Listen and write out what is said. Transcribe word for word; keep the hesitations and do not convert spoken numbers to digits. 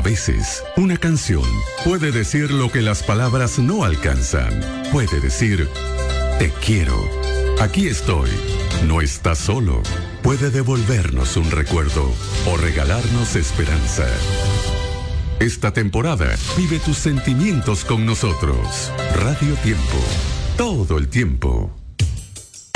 veces, una canción puede decir lo que las palabras no alcanzan. Puede decir, te quiero. Aquí estoy. No estás solo. Puede devolvernos un recuerdo o regalarnos esperanza. Esta temporada, vive tus sentimientos con nosotros. Radio Tiempo. Todo el tiempo.